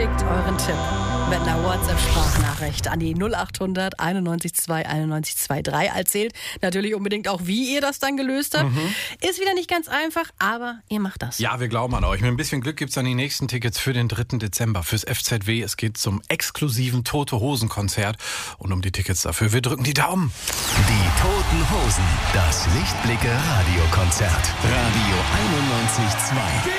schickt euren Tipp mit einer WhatsApp-Sprachnachricht an die 0800 91 2 91 23. Erzählt natürlich unbedingt auch, wie ihr das dann gelöst habt. Ist wieder nicht ganz einfach, aber ihr macht das. Ja, wir glauben an euch. Mit ein bisschen Glück gibt's dann die nächsten Tickets für den 3. Dezember fürs FZW. Es geht zum exklusiven Tote-Hosen-Konzert. Und um die Tickets dafür, wir drücken die Daumen. Die Toten Hosen, das Lichtblicke Radiokonzert. Radio 91,2.